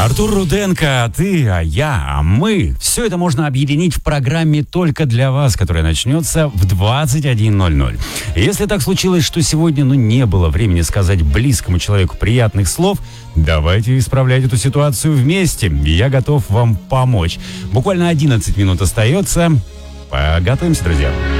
Артур Руденко, а ты, а я, а мы. Все это можно объединить в программе «Только для вас», которая начнется в 21:00. Если так случилось, что сегодня не было времени сказать близкому человеку приятных слов, давайте исправлять эту ситуацию вместе. Я готов вам помочь. Буквально 11 минут остается. Подготовимся, друзья.